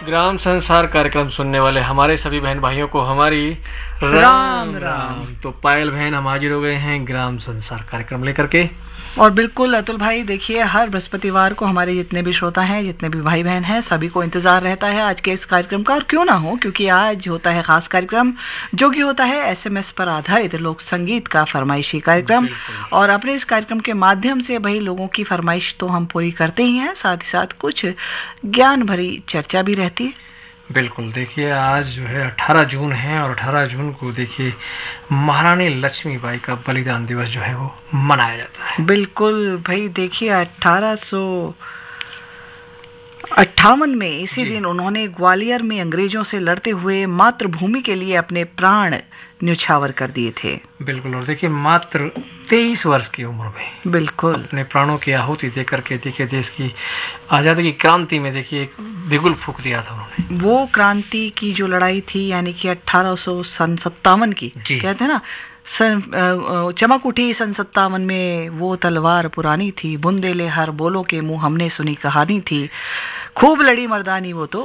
ग्राम संसार कार्यक्रम सुनने वाले हमारे सभी बहन भाइयों को हमारी राम राम। तो पायल बहन हम हाजिर हो गए हैं ग्राम संसार कार्यक्रम लेकर के। और बिल्कुल अतुल भाई, देखिए हर बृहस्पतिवार को हमारे जितने भी श्रोता हैं, जितने भी भाई बहन हैं, सभी को इंतजार रहता है आज के इस कार्यक्रम का। और क्यों ना हो, क्योंकि आज होता है खास कार्यक्रम जो कि होता है एसएमएस पर आधारित लोक संगीत का फरमाइशी कार्यक्रम। और अपने इस कार्यक्रम के माध्यम से भाई लोगों की फरमाइश तो हम पूरी करते ही हैं, साथ ही साथ कुछ ज्ञान भरी चर्चा भी रहती है। बिल्कुल, देखिए आज जो है 18 जून है और 18 जून को देखिए महारानी लक्ष्मीबाई का बलिदान दिवस जो है वो मनाया जाता है। बिल्कुल भाई, देखिए 1858 में इसी दिन उन्होंने ग्वालियर में अंग्रेजों से लड़ते हुए मातृभूमि के लिए अपने प्राण न्यौछावर कर दिए थे। बिल्कुल, और देखिए मात्र 23 वर्ष की उम्र में बिल्कुल अपने प्राणों की आहुति दे करके देखिए देश की आज़ादी की क्रांति में देखिए एक बिगुल फूंक दिया था उन्होंने। वो क्रांति की जो लड़ाई थी, यानी कि 1857 की, कहते हैं ना, चमक उठी सन 57 में वो तलवार पुरानी थी, बुंदेले हर बोलों के मुंह हमने सुनी कहानी थी, खूब लड़ी मर्दानी वो तो